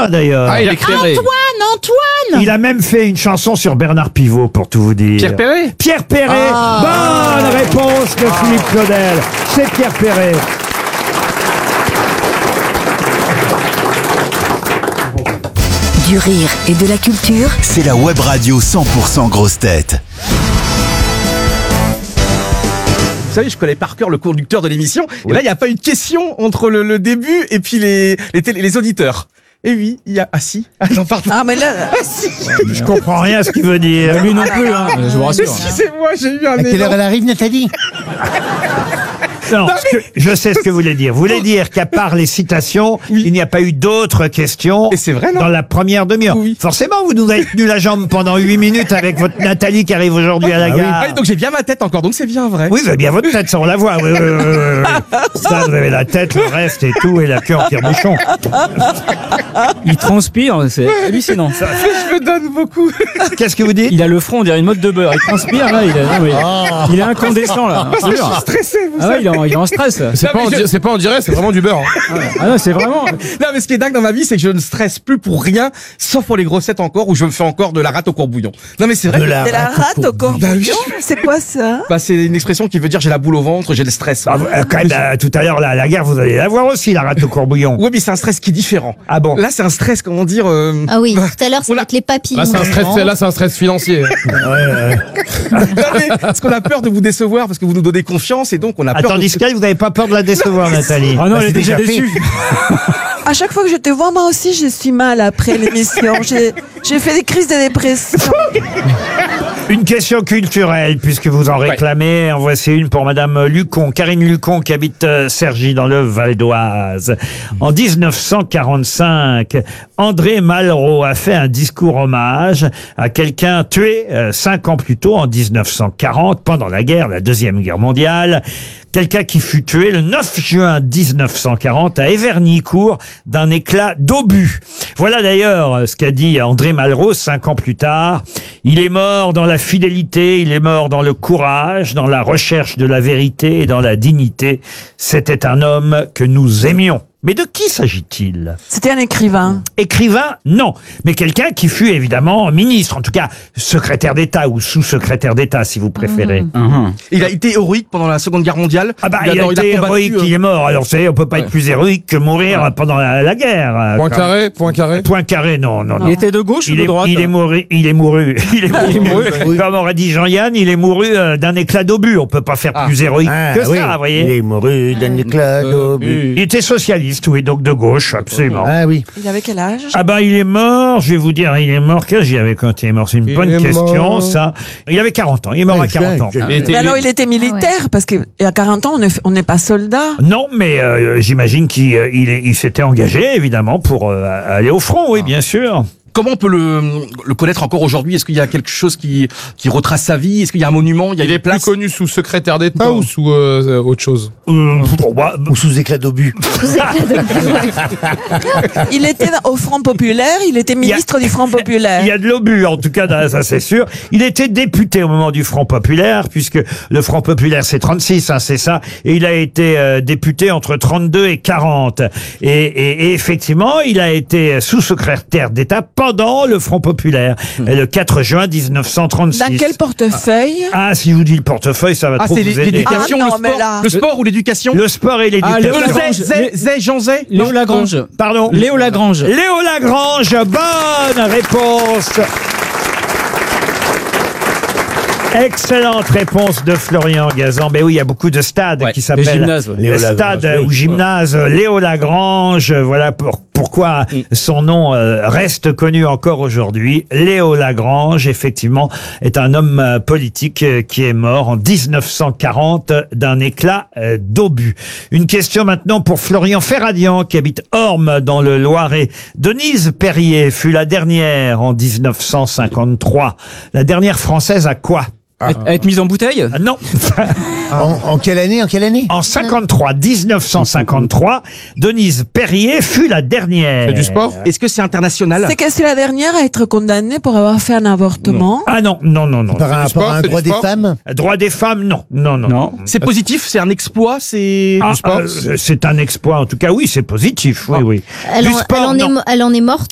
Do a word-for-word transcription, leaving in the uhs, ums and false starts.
écrivain d'ailleurs. Ah, il est éclairé. Antoine, Antoine. Il a même fait une chanson sur Bernard Pivot, pour tout vous dire. Pierre Perret. Pierre Perret. Ah. Bonne réponse de Philippe Claudel. C'est Pierre Perret. Du rire et de la culture. C'est la web radio cent pour cent grosse tête. Vous savez, je connais par cœur le conducteur de l'émission. Et là, il n'y a pas eu de question entre le, le début et puis les, les, télé, les auditeurs. Et oui, il y a... Ah si. Ah non, pardon. Ah, mais là. Ah si. Je comprends rien à ce qu'il veut dire. Lui non plus, hein, je vous rassure. Excusez-moi, j'ai eu un À quelle élan. heure elle arrive, Nathalie? Non, ce que- je sais ce que vous voulez dire. Vous voulez dire qu'à part les citations, Oui. il n'y a pas eu d'autres questions Et c'est vrai, non? dans la première demi-heure. Oui. Forcément, vous nous avez tenu la jambe pendant huit minutes avec votre Nathalie qui arrive aujourd'hui à la gare. Ah, donc j'ai bien ma tête encore, donc c'est bien vrai. Oui, vous avez bien votre tête, ça on la voit. Oui, oui, oui, oui, oui. Ça, vous avez la tête, le reste et tout, et la queue en tire-bouchon. Il transpire, c'est hallucinant. Je me donne beaucoup. Qu'est-ce que vous dites? Il a le front, on dirait une mode de beurre. Il transpire, là, il est, non, mais il est incandescent, là. Parce que je suis stressé, vous Ah ouais, il est en, il est en stress. C'est pas, en je- di- c'est pas en direct, c'est vraiment du beurre. hein. Ah non, c'est vraiment. Non, mais ce qui est dingue dans ma vie, c'est que je ne stresse plus pour rien, sauf pour les grossettes encore, où je me fais encore de la rate au courbouillon. Non, mais c'est vrai. De que- la C'est la rate au Bah oui. corbuillon. C'est quoi ça? Bah, c'est une expression qui veut dire j'ai la boule au ventre, j'ai le stress. Ah, vous- euh, quand même, euh, tout à l'heure, là, à la gare, vous allez la voir aussi, la rate au courbouillon. Oui, mais c'est un stress qui est différent. Ah bon? Là, c'est un stress, comment dire. euh, Ah oui, tout à l'heure, c'est Oula. avec les papillons. Là, c'est un stress, là, c'est un stress financier. non, mais parce qu'on a peur de vous décevoir, parce que vous nous donnez confiance, et donc on a peur. Attends, de... Discal, vous n'avez pas peur de la décevoir, Nathalie? Ah non, Bah, elle est c'est déjà fait. déçue. À chaque fois que je te vois, moi aussi, je suis mal après l'émission. J'ai, j'ai fait des crises de dépression. Une question culturelle, puisque vous en réclamez. En voici une pour Madame Lucon, Karine Lucon, qui habite euh, Cergy, dans le Val d'Oise. En dix-neuf cent quarante-cinq, André Malraux a fait un discours hommage à quelqu'un tué euh, cinq ans plus tôt, en dix-neuf cent quarante, pendant la guerre, la Deuxième Guerre mondiale. Quelqu'un qui fut tué le neuf juin dix-neuf cent quarante à Evernicourt d'un éclat d'obus. Voilà d'ailleurs ce qu'a dit André Malraux cinq ans plus tard. Il est mort dans la fidélité, il est mort dans le courage, dans la recherche de la vérité et dans la dignité. C'était un homme que nous aimions. Mais de qui s'agit-il? C'était un écrivain. Écrivain, non. Mais quelqu'un qui fut évidemment ministre, en tout cas secrétaire d'État ou sous-secrétaire d'État, si vous préférez. Il a été héroïque pendant la Seconde Guerre mondiale. Ah bah, il a, il été combattu, héroïque, euh, il est mort. Alors, vous savez, on peut pas être plus héroïque que mourir pendant la, la guerre. Point Quand- carré, point carré. Point carré, non, non, non. Il était de gauche ou Il de est, droite? il est mouru, il est mouru, il est mouru. Comme aurait dit Jean-Yann, il est mouru euh, d'un éclat d'obus. On peut pas faire Ah. plus héroïque Ah, que oui. ça, vous Il voyez. est mouru d'un éclat d'obus. Il était socialiste, oui, donc de gauche, absolument. Ah oui. Il avait quel âge? Ah bah il est mort, je vais vous dire, il est mort, quel âge il avait quand il est mort? C'est une Il bonne est question, mort. ça. Il avait quarante ans, il est mort Ouais, à quarante ans. je- je- Il était- Mais alors, il était militaire, parce qu'à quarante ans, on est- on n'est pas soldat. Non, mais euh, j'imagine qu'il euh, il est- il s'était engagé, évidemment, pour euh, aller au front, oui, bien sûr. Comment on peut le, le connaître encore aujourd'hui? Est-ce qu'il y a quelque chose qui, qui retrace sa vie? Est-ce qu'il y a un monument? Il y a Il des est plus places? connu sous secrétaire d'État Non. ou sous euh, autre chose? Euh, bon, bah, Ou sous éclat d'obus. Il était au Front Populaire, il était ministre du Front Populaire. il y a de l'obus, en tout cas, dans- ça c'est sûr. Il était député au moment du Front Populaire, puisque le Front Populaire c'est trente-six, hein, c'est ça, et il a été euh, député entre trente-deux et quarante. Et, et, et effectivement, il a été sous-secrétaire d'État pendant le Front Populaire, et le quatre juin dix-neuf cent trente-six. Dans quel portefeuille? Ah, si je vous dis le portefeuille, ça va Ah, trop c'est vous l'é- aider. l'éducation, Ah, le non, mais sport, là- le sport ou l'éducation? Le sport et Ah, l'éducation. Léo Lagrange. Zay, Zay, Zay, Jean Zay? Léo Lagrange. Pardon Léo Lagrange. Léo Lagrange, bonne réponse. Excellente réponse de Florian Gazan. Ben oui, il y a beaucoup de stades Ouais, qui les s'appellent gymnases, ouais. les Léo stades Lagrange, oui. ou gymnases Léo Lagrange. Voilà pour, pourquoi son nom euh, reste connu encore aujourd'hui. Léo Lagrange, effectivement, est un homme euh, politique euh, qui est mort en dix-neuf cent quarante d'un éclat euh, d'obus. Une question maintenant pour Florian Ferradian qui habite Orme dans le Loiret. Denise Perrier fut la dernière en dix-neuf cent cinquante-trois. La dernière française à quoi? Être, être mise en bouteille? Ah, non. En, en quelle année? En quelle année? En cinquante-trois, dix-neuf cent cinquante-trois, Denise Perrier fut la dernière. C'est du sport? Est-ce que c'est international? C'est que c'est la dernière à être condamnée pour avoir fait un avortement. Ah non, non, non, non. Par un, sport, par un c'est du droit des sport femmes? Droit des femmes, non, non, non. Non. C'est positif, c'est un exploit, c'est... Ah, sport euh, c'est un exploit, en tout cas, oui, c'est positif, oui, oui. Elle, Du en, sport, elle, en est, non. mo- elle en est morte?